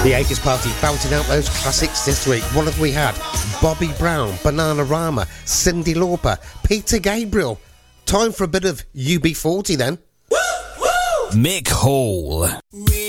The 80s party belting out those classics this week. What have we had? Bobby Brown, Bananarama, Cyndi Lauper, Peter Gabriel. Time for a bit of UB40 then. Mick Hall.